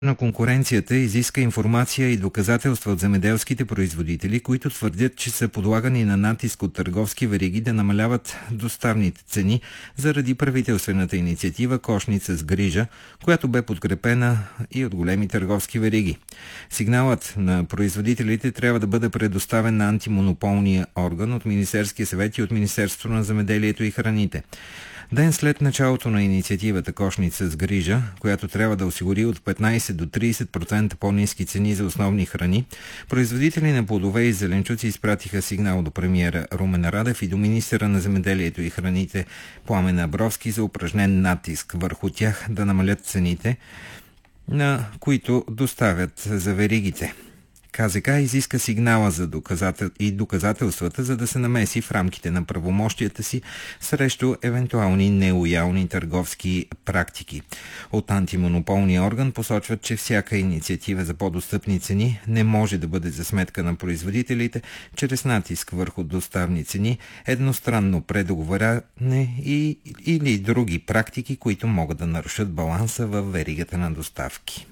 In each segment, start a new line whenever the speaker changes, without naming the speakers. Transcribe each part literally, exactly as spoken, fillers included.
на конкуренцията изиска информация и доказателства от земеделските производители, които твърдят, че са подлагани на натиск от търговски вериги да намаляват доставните цени заради правителствената инициатива "Кошница с грижа", която бе подкрепена и от големи търговски вериги. Сигналът на производителите трябва да бъде предоставен на антимонополния орган от Министерския съвет и от Министерството на земеделието и храните. Ден след началото на инициативата "Кошница с грижа", която трябва да осигури от петнайсет до трийсет процента по-ниски цени за основни храни, производители на плодове и зеленчуци изпратиха сигнал до премиера Румен Радев и до министъра на земеделието и храните Пламен Абровски за упражнен натиск върху тях да намалят цените, на които доставят за веригите. КЗК изиска сигнала за доказател... и доказателствата, за да се намеси в рамките на правомощията си срещу евентуални нелоялни търговски практики. От антимонополния орган посочват, че всяка инициатива за по-достъпни цени не може да бъде за сметка на производителите чрез натиск върху доставни цени, едностранно предоговаряне и... или други практики, които могат да нарушат баланса във веригата на доставки.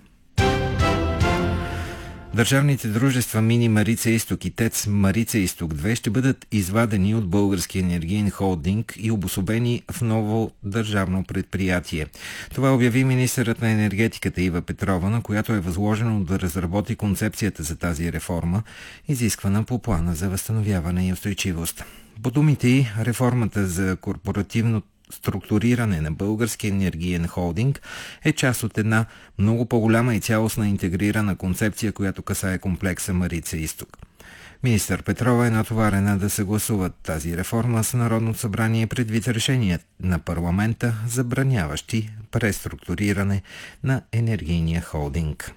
Държавните дружества Мини Марица Изток и ТЕЦ Марица Изток две ще бъдат извадени от Българския енергиен холдинг и обособени в ново държавно предприятие. Това обяви министърът на енергетиката Ива Петрова, на която е възложено да разработи концепцията за тази реформа, изисквана по плана за възстановяване и устойчивост. По думите й, реформата за корпоративно структуриране на Българския енергиен холдинг е част от една много по-голяма и цялостна интегрирана концепция, която касае комплекса Марица Изток. Министър Петрова е натоварена да съгласуват тази реформа с Народното събрание предвид решения на парламента, забраняващи преструктуриране на енергийния холдинг.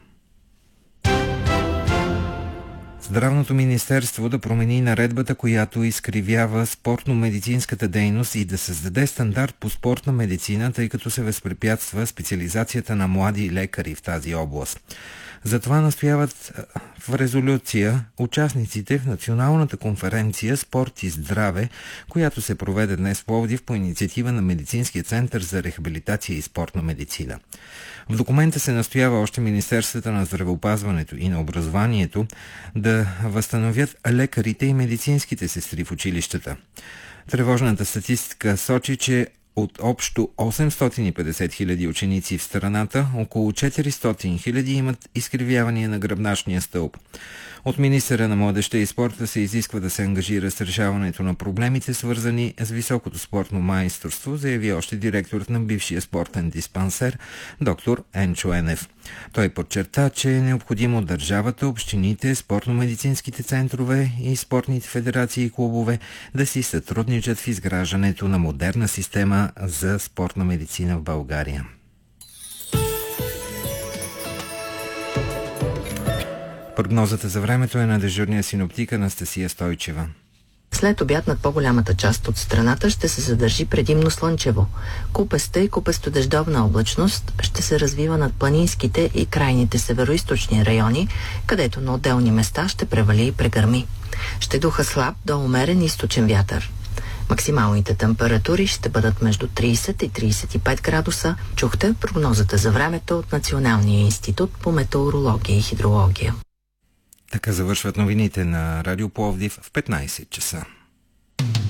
Здравното министерство да промени наредбата, която изкривява спортно-медицинската дейност и да създаде стандарт по спортна медицина, тъй като се възпрепятства специализацията на млади лекари в тази област. Затова настояват в резолюция участниците в Националната конференция "Спорт и здраве", която се проведе днес в Пловдив по инициатива на Медицинския център за рехабилитация и спортна медицина. В документа се настоява още Министерствата на здравеопазването и на образованието да възстановят лекарите и медицинските сестри в училищата. Тревожната статистика сочи, че от общо осемстотин и петдесет хиляди ученици в страната, около четиристотин хиляди имат изкривявания на гръбначния стълб. От министъра на младежта и спорта се изисква да се ангажира с решаването на проблемите, свързани с високото спортно майсторство, заяви още директорът на бившия спортен диспансер доктор Енчо Енев. Той подчерта, че е необходимо държавата, общините, спортно-медицинските центрове и спортните федерации и клубове да си сътрудничат в изграждането на модерна система за спортна медицина в България. Прогнозата за времето е на дежурния синоптик Анастасия Стойчева.
След обяд над по-голямата част от страната ще се задържи предимно слънчево. Купеста и купесто-деждовна облачност ще се развива над планинските и крайните североизточни райони, където на отделни места ще превали и прегърми. Ще духа слаб до умерен източен вятър. Максималните температури ще бъдат между трийсет и трийсет и пет градуса. Чухте прогнозата за времето от Националния институт по метеорология и хидрология.
Така завършват новините на Радио Пловдив в петнайсет часа.